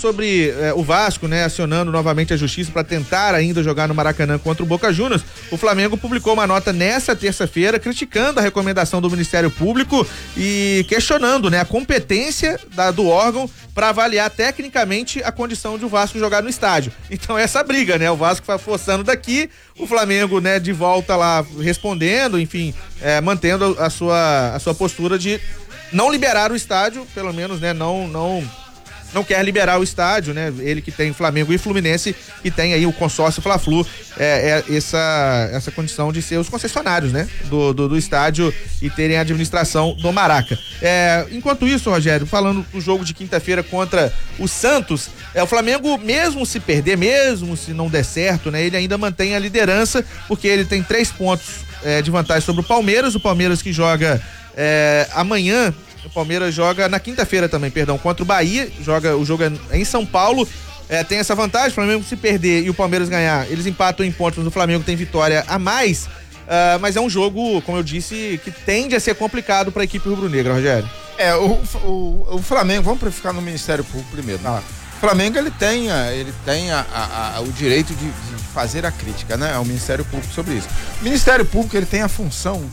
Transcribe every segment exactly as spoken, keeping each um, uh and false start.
sobre é, o Vasco, né, acionando novamente a justiça para tentar ainda jogar no Maracanã contra o Boca Juniors, o Flamengo publicou uma nota nessa terça-feira criticando a recomendação do Ministério Público e questionando, né, a competência da, do órgão para avaliar tecnicamente a condição de o Vasco jogar no estádio. Então essa briga, né, o Vasco vai forçando daqui, o Flamengo, né, de volta lá respondendo, enfim, é, mantendo a sua, a sua postura de não liberar o estádio, pelo menos, né, não, não, não quer liberar o estádio, né, ele que tem Flamengo e Fluminense e tem aí o consórcio Fla-Flu, é, é essa, essa condição de ser os concessionários, né, do, do, do estádio e terem a administração do Maraca. É, enquanto isso, Rogério, falando do jogo de quinta-feira contra o Santos, é, o Flamengo, mesmo se perder, mesmo se não der certo, né, ele ainda mantém a liderança, porque ele tem três pontos é, de vantagem sobre o Palmeiras, o Palmeiras que joga É, amanhã, o Palmeiras joga na quinta-feira também, perdão, contra o Bahia, joga, o jogo é em São Paulo, é, tem essa vantagem, o Flamengo se perder e o Palmeiras ganhar, eles empatam em pontos, mas o Flamengo tem vitória a mais, uh, mas é um jogo, como eu disse, que tende a ser complicado para a equipe rubro-negra, Rogério. É, o, o, o Flamengo, vamos ficar no Ministério Público primeiro, né? O Flamengo, ele tem, ele tem a, a, a, o direito de, de fazer a crítica, né, ao Ministério Público sobre isso. O Ministério Público, ele tem a função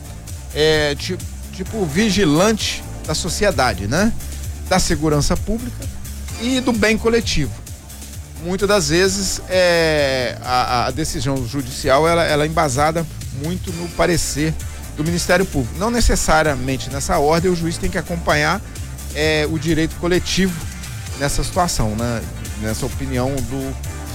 é, de tipo vigilante da sociedade, né? Da segurança pública e do bem coletivo. Muitas das vezes é, a, a decisão judicial ela, ela é embasada muito no parecer do Ministério Público. Não necessariamente nessa ordem o juiz tem que acompanhar é, o direito coletivo nessa situação, né? Nessa opinião do,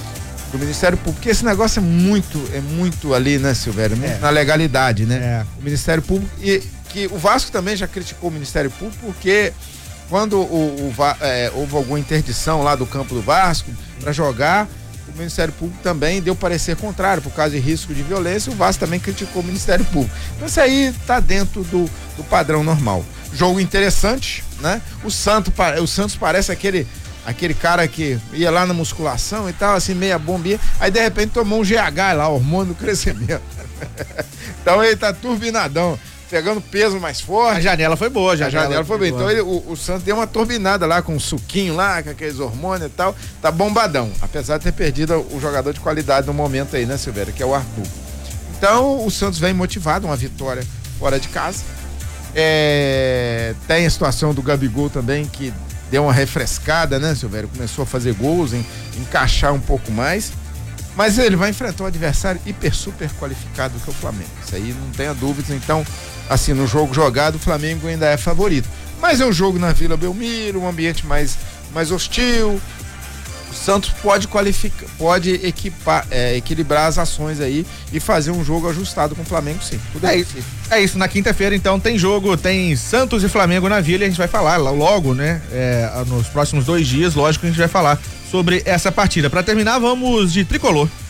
do Ministério Público. Porque esse negócio é muito, é muito ali, né, Silvério? Muito é. Na legalidade, né? É. O Ministério Público e que o Vasco também já criticou o Ministério Público porque quando o, o, é, houve alguma interdição lá do campo do Vasco para jogar, o Ministério Público também deu parecer contrário por causa de risco de violência, o Vasco também criticou o Ministério Público. Então isso aí tá dentro do, do padrão normal. Jogo interessante, né? O Santos, o Santos parece aquele aquele cara que ia lá na musculação e tal, assim, meia bombinha, aí de repente tomou um G H lá, hormônio do crescimento. Então ele tá turbinadão, pegando peso mais forte. A janela foi boa, já. A janela foi boa. Então ele, o, o Santos deu uma turbinada lá com um suquinho lá, com aqueles hormônios e tal. Tá bombadão. Apesar de ter perdido o jogador de qualidade no momento aí, né, Silveira? Que é o Arthur. Então o Santos vem motivado, uma vitória fora de casa. É, tem a situação do Gabigol também, que deu uma refrescada, né, Silvério? Começou a fazer gols, em, encaixar um pouco mais. Mas ele vai enfrentar um adversário hiper, super qualificado que é o Flamengo. Isso aí não tenha dúvidas. Então, assim, no jogo jogado, o Flamengo ainda é favorito. Mas é um jogo na Vila Belmiro, um ambiente mais, mais hostil. O Santos pode qualificar, pode equipar, é, equilibrar as ações aí e fazer um jogo ajustado com o Flamengo, sim. Tudo é, isso, é isso, na quinta-feira, então, tem jogo, tem Santos e Flamengo na Vila e a gente vai falar logo, né? É, nos próximos dois dias, lógico que a gente vai falar sobre essa partida. Para terminar, vamos de tricolor.